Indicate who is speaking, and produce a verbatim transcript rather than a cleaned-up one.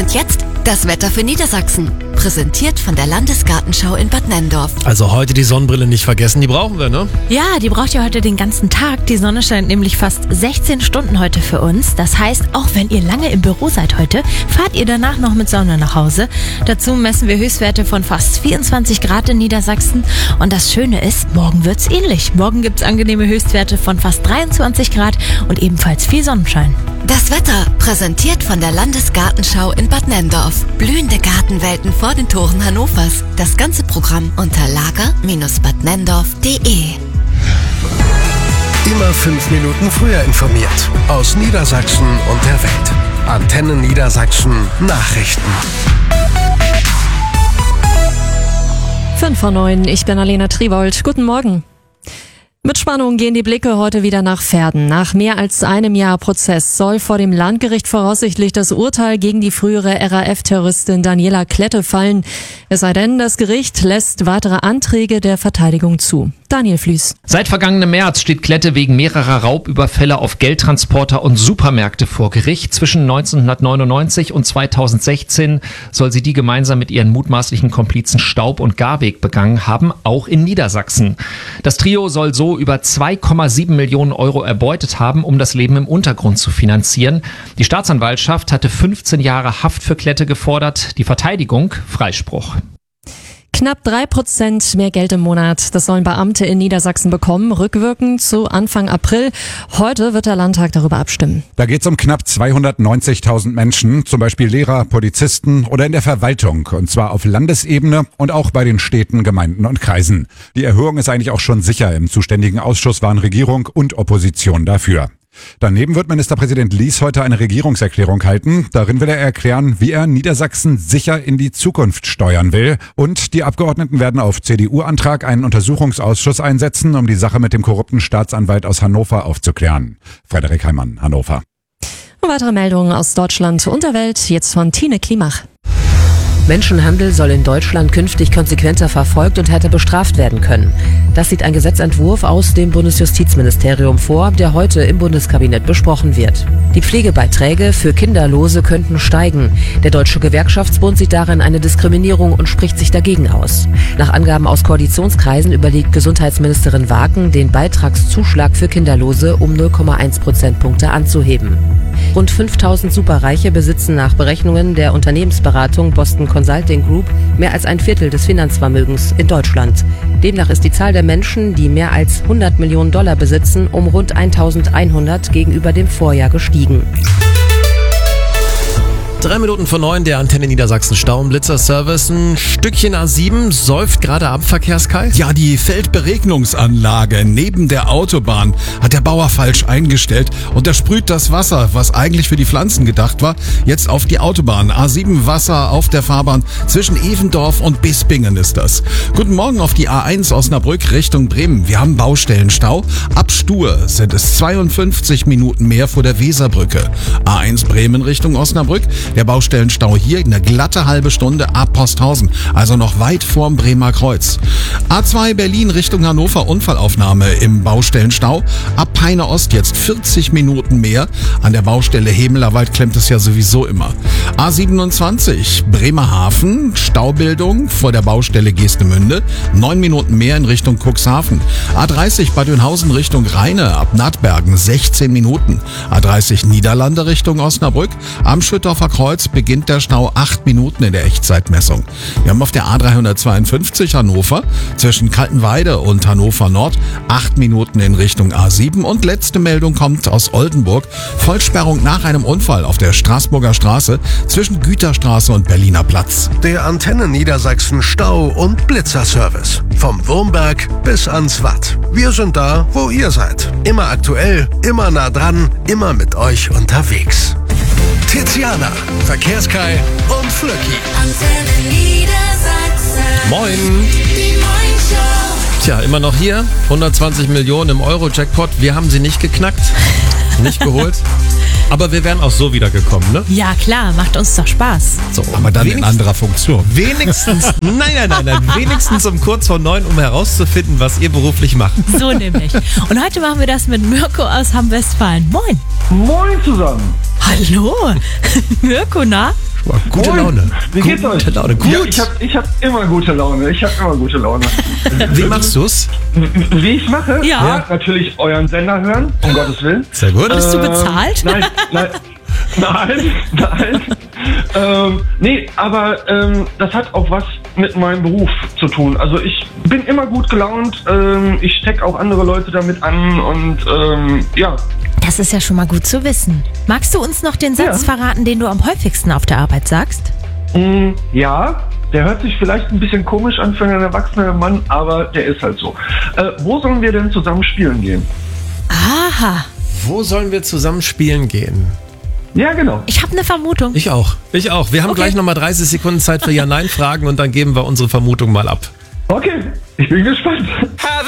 Speaker 1: Und jetzt das Wetter für Niedersachsen. Präsentiert von der Landesgartenschau in Bad Nenndorf.
Speaker 2: Also heute die Sonnenbrille nicht vergessen, die brauchen wir, ne?
Speaker 3: Ja, die braucht ihr heute den ganzen Tag. Die Sonne scheint nämlich fast sechzehn Stunden heute für uns. Das heißt, auch wenn ihr lange im Büro seid heute, fahrt ihr danach noch mit Sonne nach Hause. Dazu messen wir Höchstwerte von fast vierundzwanzig Grad in Niedersachsen. Und das Schöne ist, morgen wird's ähnlich. Morgen gibt's angenehme Höchstwerte von fast dreiundzwanzig Grad und ebenfalls viel Sonnenschein.
Speaker 1: Das Wetter präsentiert von der Landesgartenschau in Bad Nenndorf. Blühende Gartenwelten vor den Toren Hannovers. Das ganze Programm unter lager Bindestrich bad nenndorf punkt de.
Speaker 4: Immer fünf Minuten früher informiert. Aus Niedersachsen und der Welt. Antenne Niedersachsen Nachrichten.
Speaker 5: fünf vor neun, ich bin Alena Triwold. Guten Morgen. Mit Spannung gehen die Blicke heute wieder nach Verden. Nach mehr als einem Jahr Prozess soll vor dem Landgericht voraussichtlich das Urteil gegen die frühere R A F-Terroristin Daniela Klette fallen. Es sei denn, das Gericht lässt weitere Anträge der Verteidigung zu. Daniel Flüß.
Speaker 6: Seit vergangenem März steht Klette wegen mehrerer Raubüberfälle auf Geldtransporter und Supermärkte vor Gericht. Zwischen neunzehnhundertneunundneunzig und zweitausendsechzehn soll sie die gemeinsam mit ihren mutmaßlichen Komplizen Staub und Garweg begangen haben, auch in Niedersachsen. Das Trio soll so über zwei Komma sieben Millionen Euro erbeutet haben, um das Leben im Untergrund zu finanzieren. Die Staatsanwaltschaft hatte fünfzehn Jahre Haft für Klette gefordert, die Verteidigung Freispruch.
Speaker 5: Knapp drei Prozent mehr Geld im Monat. Das sollen Beamte in Niedersachsen bekommen, rückwirkend zu Anfang April. Heute wird der Landtag darüber abstimmen.
Speaker 7: Da geht es um knapp zweihundertneunzigtausend Menschen, zum Beispiel Lehrer, Polizisten oder in der Verwaltung. Und zwar auf Landesebene und auch bei den Städten, Gemeinden und Kreisen. Die Erhöhung ist eigentlich auch schon sicher. Im zuständigen Ausschuss waren Regierung und Opposition dafür. Daneben wird Ministerpräsident Lies heute eine Regierungserklärung halten. Darin will er erklären, wie er Niedersachsen sicher in die Zukunft steuern will. Und die Abgeordneten werden auf C D U-Antrag einen Untersuchungsausschuss einsetzen, um die Sache mit dem korrupten Staatsanwalt aus Hannover aufzuklären. Frederik Heimann, Hannover.
Speaker 5: Weitere Meldungen aus Deutschland und der Welt, jetzt von Tine Klimach.
Speaker 8: Menschenhandel soll in Deutschland künftig konsequenter verfolgt und härter bestraft werden können. Das sieht ein Gesetzentwurf aus dem Bundesjustizministerium vor, der heute im Bundeskabinett besprochen wird. Die Pflegebeiträge für Kinderlose könnten steigen. Der Deutsche Gewerkschaftsbund sieht darin eine Diskriminierung und spricht sich dagegen aus. Nach Angaben aus Koalitionskreisen überlegt Gesundheitsministerin Waken, den Beitragszuschlag für Kinderlose um null Komma eins Prozentpunkte anzuheben. Rund fünftausend Superreiche besitzen nach Berechnungen der Unternehmensberatung Boston Consulting Group mehr als ein Viertel des Finanzvermögens in Deutschland. Demnach ist die Zahl der Menschen, die mehr als hundert Millionen Dollar besitzen, um rund eintausendeinhundert gegenüber dem Vorjahr gestiegen.
Speaker 2: Drei Minuten vor neun, der Antenne Niedersachsen Stauenblitzer-Service. Ein Stückchen A sieben säuft gerade ab, Verkehrskai.
Speaker 9: Ja, die Feldberegnungsanlage neben der Autobahn hat der Bauer falsch eingestellt und er sprüht das Wasser, was eigentlich für die Pflanzen gedacht war, jetzt auf die Autobahn. A sieben Wasser auf der Fahrbahn zwischen Evendorf und Bispingen ist das. Guten Morgen auf die A eins Osnabrück Richtung Bremen. Wir haben Baustellenstau. Ab Stur sind es zweiundfünfzig Minuten mehr vor der Weserbrücke. A eins Bremen Richtung Osnabrück. Der Baustellenstau hier eine glatte halbe Stunde ab Posthausen, also noch weit vorm Bremer Kreuz. A zwei Berlin Richtung Hannover, Unfallaufnahme im Baustellenstau. Ab Peine Ost jetzt vierzig Minuten mehr. An der Baustelle Hemelerwald klemmt es ja sowieso immer. A siebenundzwanzig Bremerhaven, Staubildung vor der Baustelle Geestemünde. neun Minuten mehr in Richtung Cuxhaven. A dreißig Bad Oeynhausen Richtung Rheine, ab Nattbergen sechzehn Minuten. A dreißig Niederlande Richtung Osnabrück. Am Schüttorfer Kreuz beginnt der Stau acht Minuten in der Echtzeitmessung. Wir haben auf der A dreihundertzweiundfünfzig Hannover zwischen Kaltenweide und Hannover Nord acht Minuten in Richtung A sieben. Und letzte Meldung kommt aus Oldenburg. Vollsperrung nach einem Unfall auf der Straßburger Straße zwischen Güterstraße und Berliner Platz.
Speaker 4: Der Antenne Niedersachsen Stau- und Blitzerservice. Vom Wurmberg bis ans Watt. Wir sind da, wo ihr seid. Immer aktuell, immer nah dran, immer mit euch unterwegs. Tiziana, Verkehrskai und Flöcki.
Speaker 1: Antenne Niedersachsen.
Speaker 2: Moin.
Speaker 1: Die Moin-Show.
Speaker 2: Tja, immer noch hier. hundertzwanzig Millionen im Euro-Jackpot. Wir haben sie nicht geknackt, nicht geholt. Aber wir wären auch so wiedergekommen, ne?
Speaker 3: Ja, klar, macht uns doch Spaß.
Speaker 2: So,
Speaker 9: Aber dann in anderer Funktion.
Speaker 2: Wenigstens, nein, nein, nein, nein, wenigstens um kurz vor neun, um herauszufinden, was ihr beruflich macht.
Speaker 3: So nämlich. Und heute machen wir das mit Mirko aus Hamm-Westfalen. Moin.
Speaker 10: Moin zusammen.
Speaker 3: Hallo. Mirko, na?
Speaker 2: Gute
Speaker 10: Moin.
Speaker 2: Laune.
Speaker 10: Wie geht's
Speaker 2: gute
Speaker 10: euch?
Speaker 2: Laune. Gut.
Speaker 10: Ja, ich habe ich hab immer gute Laune. Ich habe immer gute Laune.
Speaker 2: Wie machst du's?
Speaker 10: Wie ich mache?
Speaker 3: Ja.
Speaker 10: ja. Natürlich euren Sender hören, um Gottes Willen.
Speaker 2: Sehr gut.
Speaker 3: Bist du bezahlt?
Speaker 10: Nein, nein, nein, nein. ähm, nee, aber ähm, das hat auch was mit meinem Beruf zu tun. Also ich bin immer gut gelaunt. Ähm, ich stecke auch andere Leute damit an und ähm, ja.
Speaker 3: Das ist ja schon mal gut zu wissen. Magst du uns noch den Satz
Speaker 10: Ja.
Speaker 3: verraten, den du am häufigsten auf der Arbeit sagst?
Speaker 10: Mm, ja, der hört sich vielleicht ein bisschen komisch an für einen erwachsenen Mann, aber der ist halt so. Äh, wo sollen wir denn zusammen spielen gehen?
Speaker 3: Aha.
Speaker 2: Wo sollen wir zusammen spielen gehen?
Speaker 10: Ja, genau.
Speaker 3: Ich habe eine Vermutung.
Speaker 2: Ich auch. Ich auch. Wir haben
Speaker 3: Okay.
Speaker 2: gleich nochmal dreißig Sekunden Zeit für Ja-Nein-Fragen und dann geben wir unsere Vermutung mal ab.
Speaker 10: Okay, ich bin gespannt.
Speaker 11: Have